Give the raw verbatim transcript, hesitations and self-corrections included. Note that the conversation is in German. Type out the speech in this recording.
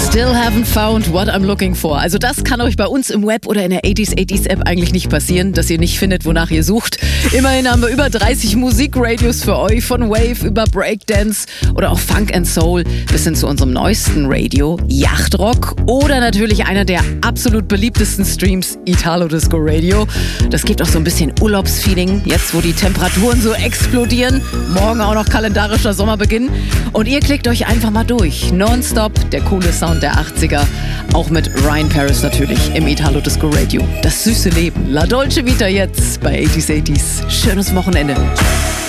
Still haven't found what I'm looking for. Also das kann euch bei uns im Web oder in der achtziger achtziger App eigentlich nicht passieren, dass ihr nicht findet, wonach ihr sucht. Immerhin haben wir über dreißig Musikradios für euch, von Wave über Breakdance oder auch Funk and Soul bis hin zu unserem neuesten Radio, Yachtrock, oder natürlich einer der absolut beliebtesten Streams, Italo Disco Radio. Das gibt auch so ein bisschen Urlaubsfeeling, jetzt wo die Temperaturen so explodieren. Morgen auch noch kalendarischer Sommerbeginn. Und ihr klickt euch einfach mal durch. Nonstop, der coole Sound der achtziger. Auch mit Ryan Paris natürlich im Italo Disco Radio. Das süße Leben. La Dolce Vita jetzt bei achtziger achtziger. Schönes Wochenende.